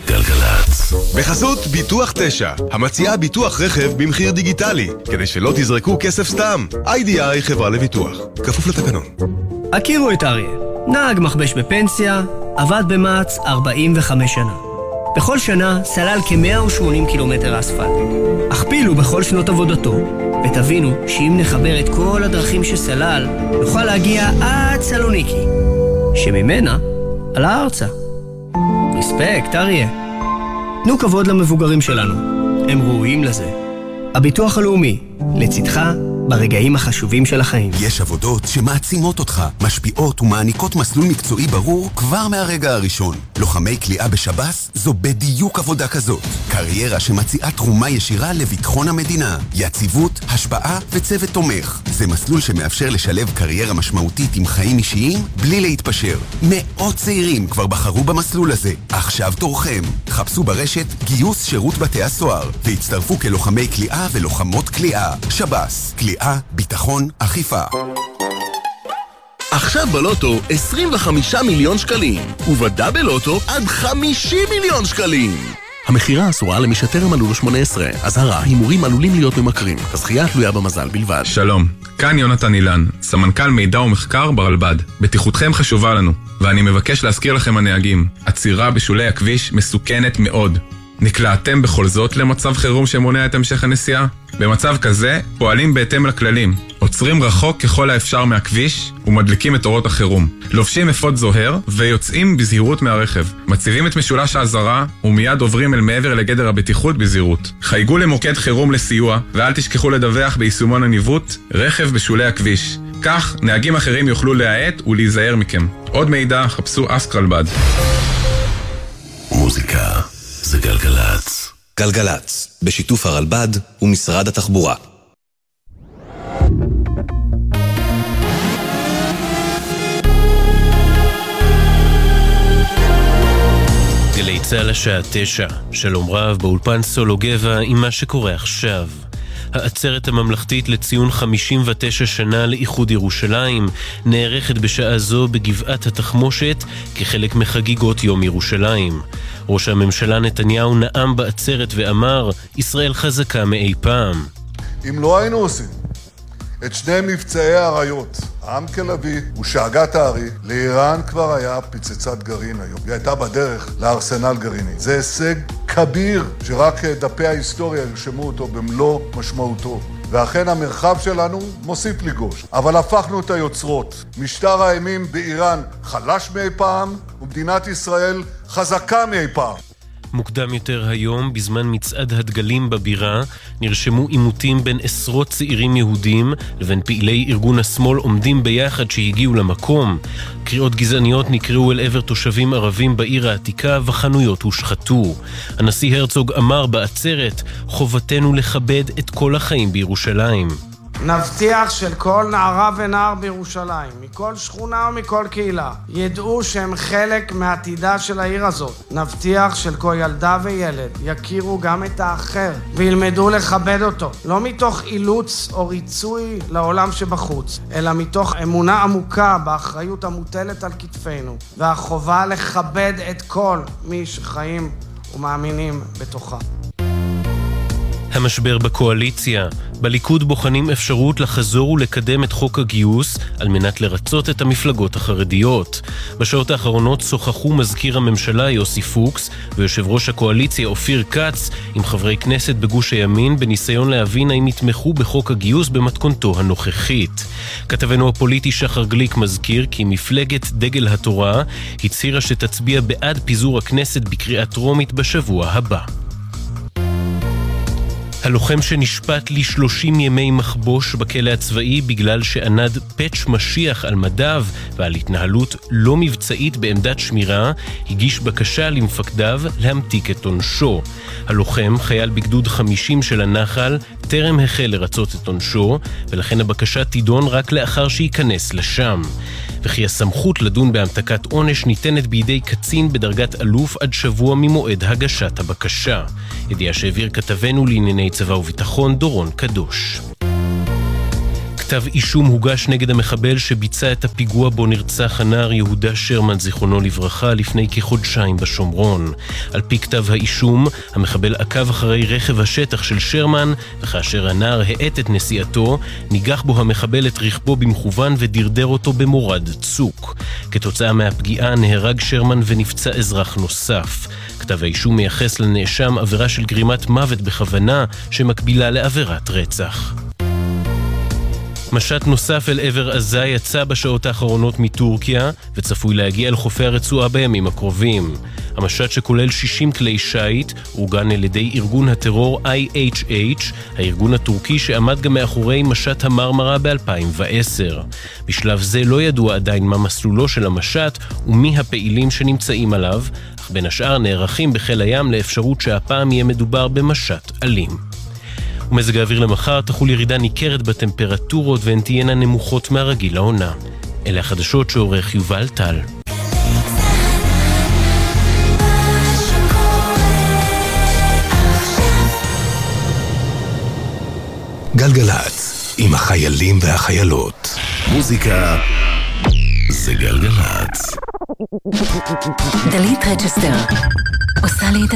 גלגלצ. בחסות ביטוח 9, המציעה ביטוח רכב במחיר דיגיטלי, כדי שלא תזרקו כסף סתם. IDI חברה לביטוח, כפוף לתקנון. הכירו את אריה, נהג מחבש בפנסיה, עבד במעץ 45 שנה. בכל שנה סלל כ-180 קילומטר אספלט. הכפילו בכל שנות עבודתו, ותבינו שאם נחבר את כל הדרכים שסלל, נוכל להגיע עד סלוניקי, שממנה על הארצה. רספקט, אריה. תנו כבוד למבוגרים שלנו, הם ראויים לזה. הביטוח הלאומי, לצדך ברגעים החשובים של החיים. יש עבודות שמעצימות אותך, משפיעות ומעניקות מסלול מקצועי ברור כבר מהרגע הראשון. לוחמי כליאה בשב"ס זו בדיוק עבודה כזאת. קריירה שמציעה תרומה ישירה לביטחון המדינה, יציבות, השפעה וצוות תומך. זה מסלול שמאפשר לשלב קריירה משמעותית עם חיים אישיים בלי להתפשר. מאות צעירים כבר בחרו במסלול הזה. עכשיו תורכם. חפשו ברשת גיוס שירות בתי הסוהר והצטרפו כלוחמי כליאה ולוחמות כליאה. שב"ס, כליאה, ביטחון, אכיפה. עכשיו בלוטו 25 מיליון שקלים, ובדאבל לוטו עד 50 מיליון שקלים. המחירה אסורה למי שטרם מלאו לו 18. אזהרה, הימורים עלולים להיות ממכרים. הזכייה תלויה במזל בלבד. שלום, כאן יונתן אילן, סמנכ"ל מידע ומחקר ברלב"ד. בטיחותכם חשובה לנו, ואני מבקש להזכיר לכם הנהגים. עצירה בשולי הכביש מסוכנת מאוד. נקלעתם בכל זאת למצב חירום שמונע את המשך הנסיעה? במצב כזה פועלים בהתאם לכללים. עוצרים רחוק ככל האפשר מהכביש ומדליקים את אורות החירום. לובשים אפוד זוהר ויוצאים בזהירות מהרכב. מציבים את משולש האזהרה ומיד עוברים אל מעבר לגדר הבטיחות בזהירות. חייגו למוקד חירום לסיוע ואל תשכחו לדווח ביישומון הניווט רכב בשולי הכביש. כך נהגים אחרים יוכלו להאט ולהיזהר מכם. עוד מידע חפשו אסק רלב"ד. מוזיקה זה גלגלצ. גלגלצ, בשיתוף הרלב"ד ומשרד התחבורה. גלי צה"ל השעה 9, שלום רב באולפן סולו גבע עם מה שקורה עכשיו. העצרת הממלכתית לציון 59 שנה לאיחוד ירושלים נערכת בשעה זו בגבעת התחמושת כחלק מחגיגות יום ירושלים. ראש הממשלה נתניהו נאם בעצרת ואמר, ישראל חזקה מאי פעם. אם לא היינו עושים את שני מבצעי העריות, העם כלבי ושאגת הארי, לאיראן כבר היה פצצת גרעין היום. היא הייתה בדרך לארסנל גרעיני. זה הישג כביר שרק דפי ההיסטוריה ירשמו אותו במלוא משמעותו. ואכן המרחב שלנו מוסיף לגוש. אבל הפכנו את היוצרות. משטר האימים באיראן חלש מאי פעם, ומדינת ישראל חזקה מאי פעם. מוקדם יותר היום, בזמן מצעד הדגלים בבירה, נרשמו עימותים בין עשרות צעירים יהודים לבין פעילי ארגון השמאל עומדים ביחד שהגיעו למקום. קריאות גזעניות נקראו אל עבר תושבים ערבים בעיר העתיקה וחנויות הושחתו. הנשיא הרצוג אמר בעצרת, חובתנו לכבד את כל החיים בירושלים. נבטיח של כל נערה ונער בירושלים, מכל שכונה ומכל קהילה, ידעו שהם חלק מעתידה של העיר הזאת. נבטיח של כל ילדה וילד יכירו גם את האחר וילמדו לכבד אותו, לא מתוך אילוץ או ריצוי לעולם שבחוץ, אלא מתוך אמונה עמוקה באחריות המוטלת על כתפינו, והחובה לכבד את כל מי שחיים ומאמינים בתוכה. המשבר בקואליציה. בליכוד בוחנים אפשרות לחזור ולקדם את חוק הגיוס על מנת לרצות את המפלגות החרדיות. בשעות האחרונות שוחחו מזכיר הממשלה יוסי פוקס ויושב ראש הקואליציה אופיר כץ עם חברי כנסת בגוש הימין בניסיון להבין האם יתמכו בחוק הגיוס במתכונתו הנוכחית. כתבנו הפוליטי שחר גליק מזכיר כי מפלגת דגל התורה הצהירה שתצביע בעד פיזור הכנסת בקריאה טרומית בשבוע הבא. הלוחם שנשפט ל30 ימי מחבוש בכלא הצבאי בגלל שענד פאץ' משיח על מדיו ועל התנהלות לא מבצעית בעמדת שמירה, הגיש בקשה למפקדיו להמתיק את עונשו. הלוחם, חייל בגדוד 50 של הנחל, טרם החל לרצות את עונשו, ולכן הבקשה תידון רק לאחר שייכנס לשם. וכי הסמכות לדון בהמתקת עונש ניתנת בידי קצין בדרגת אלוף עד שבוע ממועד הגשת הבקשה. ידיעה שהעביר כתבנו לענייני צבא וביטחון דורון קדוש. כתב אישום הוגש נגד המחבל שביצע את הפיגוע בו נרצח הנער יהודה שרמן זיכרונו לברכה לפני כחודשיים בשומרון. על פי כתב האישום, המחבל עקב אחרי רכב השטח של שרמן, וכאשר הנער העט את נסיעתו, ניגח בו המחבל את רכבו במכוון ודרדר אותו במורד צוק. כתוצאה מהפגיעה נהרג שרמן ונפצע אזרח נוסף. כתב האישום מייחס לנאשם עבירה של גרימת מוות בכוונה שמקבילה לעבירת רצח. משט נוסף אל עבר עזה יצא בשעות האחרונות מטורקיה וצפוי להגיע אל חופי הרצועה בימים הקרובים. המשט שכולל 60 כלי שייט אורגן על ידי ארגון הטרור IHH, הארגון הטורקי שעמד גם מאחורי משט המרמרה ב-2010. בשלב זה לא ידוע עדיין מה מסלולו של המשט ומי הפעילים שנמצאים עליו, אך בין השאר נערכים בחיל הים לאפשרות שהפעם יהיה מדובר במשט אלים. ומזג האוויר למחר תחול ירידה ניכרת בטמפרטורות והן תהיינה נמוכות מהרגיל לעונה. אלה החדשות שעורך יובל טל. גלגלץ, עם החיילים והחיילות. מוזיקה זה גלגלץ. דלית רצ'סטר עושה לי את